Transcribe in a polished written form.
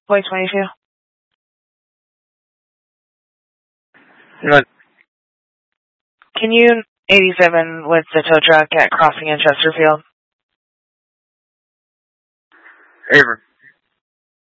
Boy 22. What? Can you 87 with the tow truck at crossing in Chesterfield? Over.